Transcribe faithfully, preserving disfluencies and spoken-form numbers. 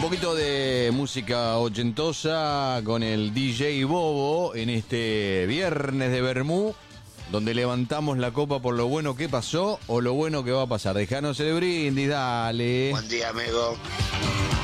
poquito de música ochentosa con el D J Bobo en este viernes de Bermú, donde levantamos la copa por lo bueno que pasó o lo bueno que va a pasar. Dejanos el brindis, dale. Buen día, amigo.